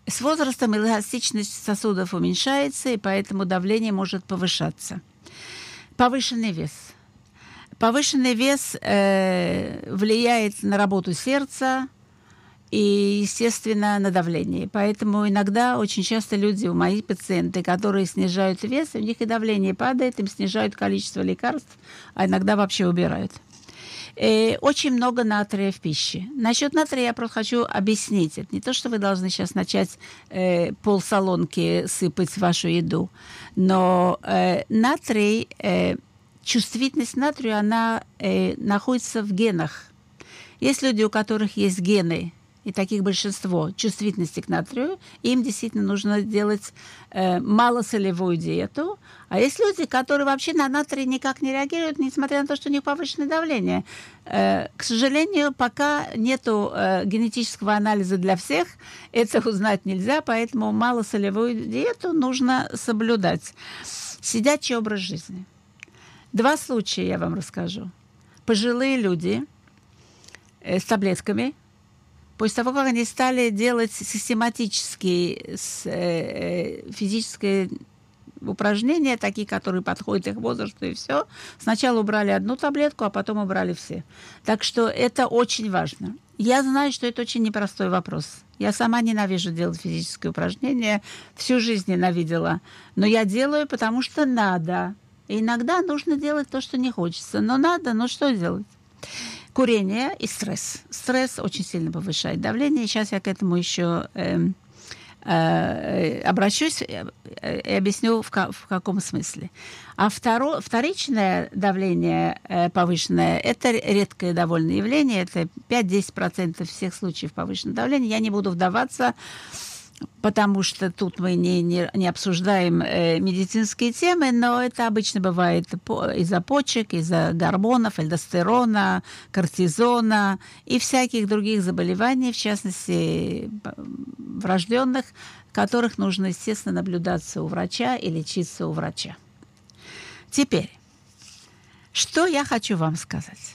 С возрастом эластичность сосудов уменьшается, и поэтому давление может повышаться. Повышенный вес. Повышенный вес влияет на работу сердца и, естественно, на давление. Поэтому иногда, очень часто люди, мои пациенты, которые снижают вес, у них и давление падает, им снижают количество лекарств, а иногда вообще убирают. Очень много натрия в пище. Насчет натрия я просто хочу объяснить. Это не то, что вы должны сейчас начать полсолонки сыпать в вашу еду, но натрий, чувствительность к натрию, она находится в генах. Есть люди, у которых есть гены, и таких большинство, чувствительности к натрию, им действительно нужно делать малосолевую диету. А есть люди, которые вообще на натрий никак не реагируют, несмотря на то, что у них повышенное давление. К сожалению, пока нету генетического анализа для всех, это узнать нельзя, поэтому малосолевую диету нужно соблюдать. Сидячий образ жизни. 2 случая я вам расскажу. Пожилые люди с таблетками, после того, как они стали делать систематические физические упражнения, такие, которые подходят их возрасту, и все. Сначала убрали 1 таблетку, а потом убрали все. Так что это очень важно. Я знаю, что это очень непростой вопрос. Я сама ненавижу делать физические упражнения, всю жизнь ненавидела. Но я делаю, потому что надо. И иногда нужно делать то, что не хочется. Но надо, но что делать? Курение и стресс. Стресс очень сильно повышает давление. И сейчас я к этому еще обращусь и объясню, в каком смысле. А вторичное давление повышенное – это редкое довольно явление. Это 5-10% всех случаев повышенного давления. Я не буду вдаваться, потому что тут мы не обсуждаем медицинские темы, но это обычно бывает из-за почек, из-за гормонов, альдостерона, кортизона и всяких других заболеваний, в частности, врожденных, которых нужно, естественно, наблюдаться у врача и лечиться у врача. Теперь, что я хочу вам сказать?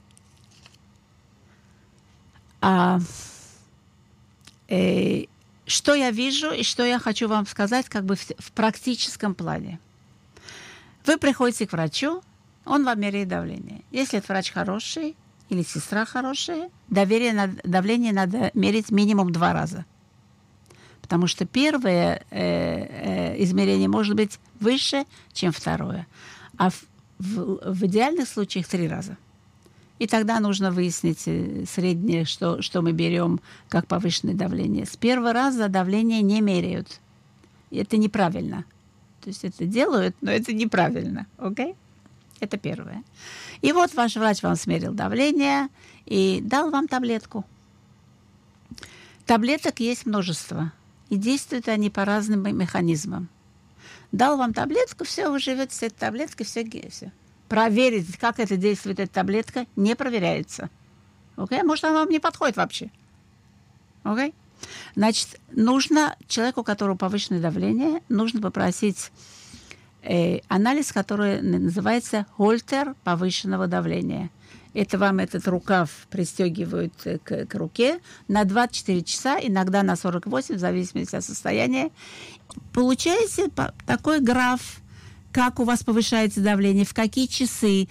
Что я вижу и что я хочу вам сказать как бы в практическом плане. Вы приходите к врачу, он вам меряет давление. Если этот врач хороший или сестра хорошая, давление надо мерить минимум 2 раза. Потому что первое измерение может быть выше, чем второе. А в идеальных случаях 3 раза. И тогда нужно выяснить среднее, что мы берем как повышенное давление. С первого раза давление не меряют. И это неправильно. То есть это делают, но это неправильно. Окей? Это первое. И вот ваш врач вам смерил давление и дал вам таблетку. Таблеток есть множество. И действуют они по разным механизмам. Дал вам таблетку, все, вы живете с этой таблеткой, все. Проверить, как это действует, эта таблетка, не проверяется. Окей? Может, она вам не подходит вообще. Окей? Значит, нужно человеку, у которого повышенное давление, нужно попросить анализ, который называется Хольтер повышенного давления. Это вам этот рукав пристегивают к руке на 24 часа, иногда на 48, в зависимости от состояния. Получаете такой граф, как у вас повышается давление, в какие часы,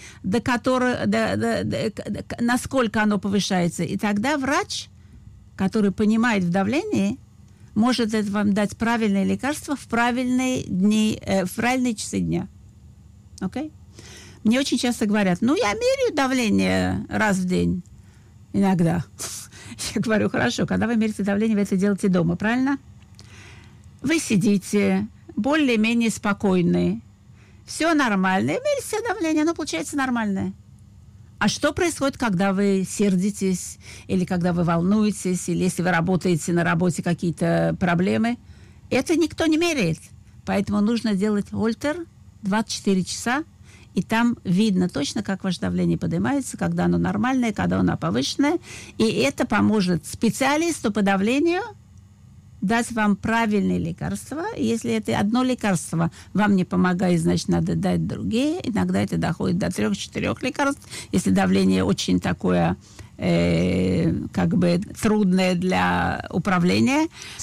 насколько оно повышается. И тогда врач, который понимает в давлении, может вам дать правильное лекарство в правильные дни, в правильные часы дня. Окей? Мне очень часто говорят, я меряю давление раз в день. Иногда. Я говорю, хорошо, когда вы меряете давление, вы это делаете дома, правильно? Вы сидите, более-менее спокойны, все нормально, и меряете давление, оно получается нормальное. А что происходит, когда вы сердитесь, или когда вы волнуетесь, или если вы работаете на работе какие-то проблемы? Это никто не меряет. Поэтому нужно делать Хольтер 24 часа, и там видно точно, как ваше давление поднимается, когда оно нормальное, когда оно повышенное. И это поможет специалисту по давлению дать вам правильные лекарства. Если это одно лекарство вам не помогает, значит, надо дать другие. Иногда это доходит до 3-4 лекарств. Если давление очень такое, трудное для управления.